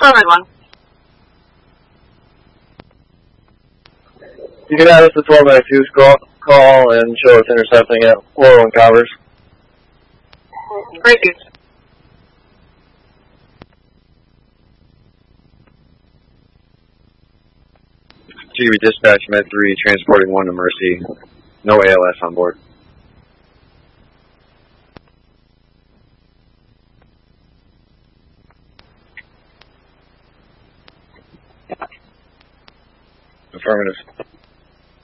Forward 1. You can add us a 1292 call and show us intercepting at Laurel and Covers. Great. GV dispatch, Med 3, transporting 1 to Mercy. No ALS on board. Affirmative.